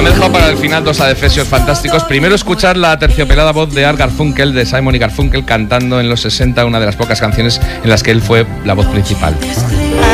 he dejado para el final dos adefesios fantásticos. Primero, escuchar la terciopelada voz de Art Garfunkel, de Simon y Garfunkel, cantando en los 60 una de las pocas canciones en las que él fue la voz principal.